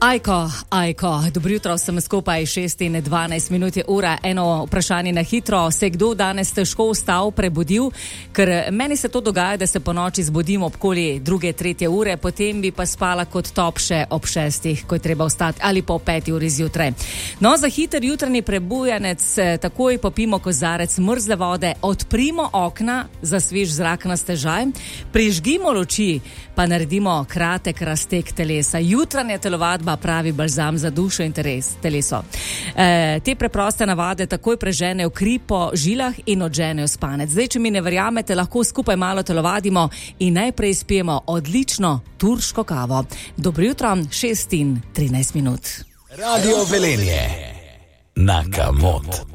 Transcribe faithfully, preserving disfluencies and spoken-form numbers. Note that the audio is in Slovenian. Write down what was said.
Ajko, ajko, dobro jutro, sem skupaj, šest in dvanajst minut je ura. Eno vprašanje na hitro, se kdo danes težko vstal, prebudil? Ker meni se to dogaja, da se po noči zbudim ob koli druge, tretje ure, potem bi pa spala kot top še ob šestih, ko je treba vstati, ali po peti uri zjutraj. No, za hiter jutranji prebujanec takoj popimo kozarec mrzle vode, odprimo okna za svež zrak na stežaj, prižgimo luči, pa naredimo kratek raztek telesa. Jutranja telovadba pravi balzam za dušo in teles, teleso. E, te preproste navade takoj preženejo kri po žilah in odženejo spanec. Zdaj, če mi ne verjamete, lahko skupaj malo telovadimo in najprej spijemo odlično turško kavo. Dobro jutro, šest in trinajst minut. Radio Velenje. Na Kamot.